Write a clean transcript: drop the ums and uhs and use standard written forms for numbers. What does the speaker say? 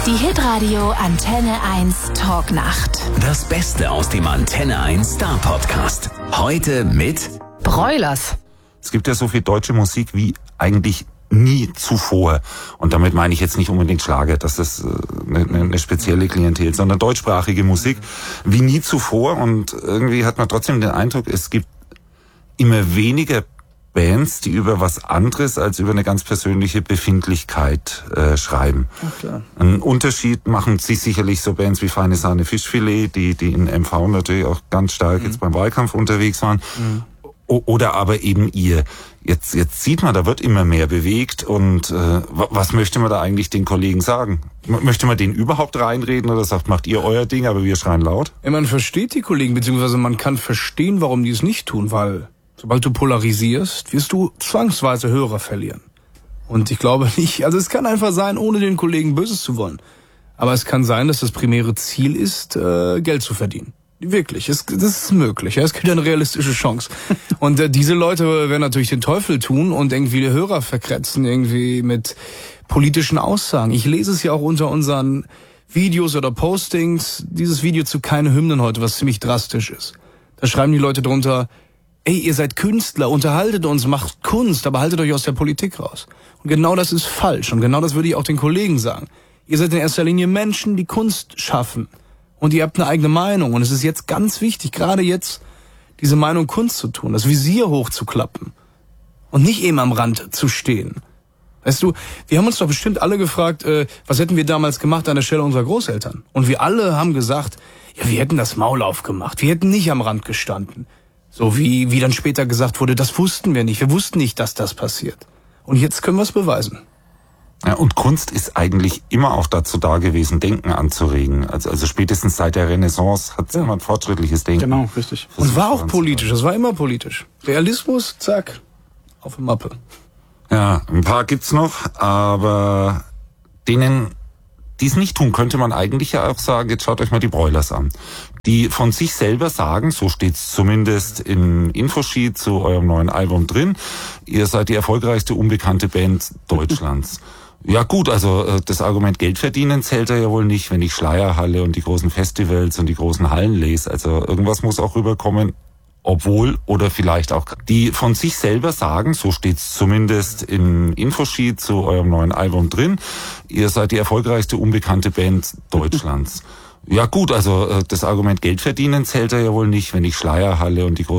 Die Hitradio Antenne 1 Talknacht. Das Beste aus dem Antenne 1 Star Podcast. Heute mit Broilers. Es gibt ja so viel deutsche Musik wie eigentlich nie zuvor. Und damit meine ich jetzt nicht unbedingt Schlager, das ist eine spezielle Klientel, sondern deutschsprachige Musik wie nie zuvor. Und irgendwie hat man trotzdem den Eindruck, es gibt immer weniger Bands, die über was anderes als über eine ganz persönliche Befindlichkeit schreiben. Klar. Einen Unterschied machen sich sicherlich so Bands wie Feine Sahne Fischfilet, die in MV natürlich auch ganz stark jetzt beim Wahlkampf unterwegs waren. Oder aber eben ihr. Jetzt sieht man, da wird immer mehr bewegt und was möchte man da eigentlich den Kollegen sagen? Möchte man denen überhaupt reinreden oder sagt, macht ihr euer Ding, aber wir schreien laut? Ja, man versteht die Kollegen, beziehungsweise man kann verstehen, warum die es nicht tun, weil sobald du polarisierst, wirst du zwangsweise Hörer verlieren. Und ich glaube nicht, also es kann einfach sein, ohne den Kollegen Böses zu wollen. Aber es kann sein, dass das primäre Ziel ist, Geld zu verdienen. Wirklich, das ist möglich. Ja, es gibt eine realistische Chance. Und diese Leute werden natürlich den Teufel tun und irgendwie die Hörer verkratzen, irgendwie mit politischen Aussagen. Ich lese es ja auch unter unseren Videos oder Postings, dieses Video zu Keine Hymnen heute, was ziemlich drastisch ist. Da schreiben die Leute drunter, ey, ihr seid Künstler, unterhaltet uns, macht Kunst, aber haltet euch aus der Politik raus. Und genau das ist falsch. Und genau das würde ich auch den Kollegen sagen. Ihr seid in erster Linie Menschen, die Kunst schaffen. Und ihr habt eine eigene Meinung. Und es ist jetzt ganz wichtig, gerade jetzt, diese Meinung Kunst zu tun, das Visier hochzuklappen. Und nicht eben am Rand zu stehen. Weißt du, wir haben uns doch bestimmt alle gefragt, was hätten wir damals gemacht an der Stelle unserer Großeltern? Und wir alle haben gesagt, ja, wir hätten das Maul aufgemacht. Wir hätten nicht am Rand gestanden. So wie dann später gesagt wurde, das wussten wir nicht. Wir wussten nicht, dass das passiert. Und jetzt können wir es beweisen. Ja, und Kunst ist eigentlich immer auch dazu da gewesen, Denken anzuregen. Also spätestens seit der Renaissance hat es immer ein fortschrittliches Denken. Genau, richtig. Und war auch politisch, es war immer politisch. Realismus, zack, auf die Mappe. Ja, ein paar gibt's noch, aber denen, die es nicht tun, könnte man eigentlich ja auch sagen, jetzt schaut euch mal die Broilers an. Die von sich selber sagen, so steht's zumindest im Infosheet zu eurem neuen Album drin, ihr seid die erfolgreichste unbekannte Band Deutschlands. Ja gut, also das Argument Geld verdienen zählt ja wohl nicht, wenn ich Schleierhalle und die großen Festivals und die großen Hallen lese. Also irgendwas muss auch rüberkommen, obwohl oder vielleicht auch die von sich selber sagen, so steht's zumindest im Infosheet zu eurem neuen Album drin, ihr seid die erfolgreichste unbekannte Band Deutschlands. Ja gut, also das Argument Geld verdienen zählt ja wohl nicht, wenn ich Schleierhalle und die großen